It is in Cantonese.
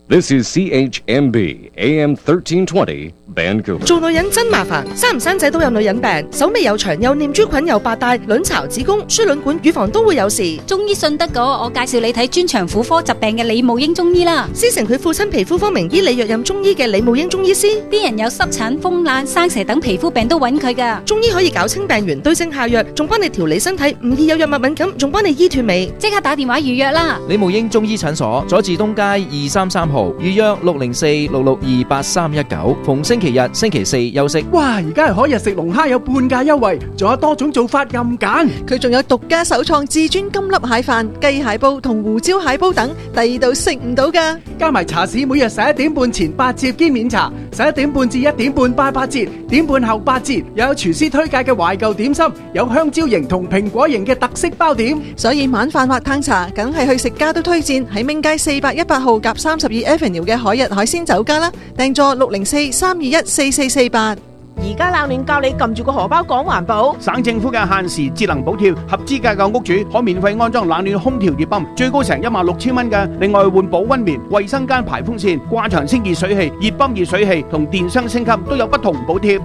This is CHMB AM 1320 Vancouver。 做女人真麻煩，生唔生仔都有女人病，手尾又長，又念珠菌，又白帶，卵巢、子宮、輸卵管、乳房都會有事。 中醫信得過，我介紹你睇專長婦科疾病嘅李慕英中醫啦。 師承佢父親皮膚科名醫李若任中醫嘅李慕英中醫師， 啲人有濕疹、風癩、生蛇等皮膚病都揾佢噶。 中醫可以搞清病源，對症下藥，仲幫你調理身體，唔易有藥物敏感，仲幫你醫脫尾。 即刻打電話預約啦！ 李慕英中醫診所，佐治東街233號，預約604662839，逢星期日、星期四休息。 哇！而家係可日食龍蝦有半價優惠，仲有多種做法任揀。 佢仲有獨家首創至尊金粒蟹飯、雞蟹煲同胡椒蟹煲等，第二度食唔到噶。 加埋茶市每日11點半前8折兼免茶，11點半至1點半8折，點半後8折。又有廚師推介嘅懷舊點心，有香蕉型同蘋果型嘅特色包點。 所以晚飯或嘆茶，梗係去食家都推薦喺明街418號夾32 Avenue 嘅海日海鮮酒家啦。訂座604-321-4448。 而家冷暖教你撳住個荷包講環保。 省政府嘅限時節能補貼，合資格嘅屋主可免費安裝冷暖空調熱泵，最高成16,000蚊嘅。另外換保溫棉、衛生間排風扇、掛牆清潔水器、熱泵熱水器同電箱升級都有不同補貼。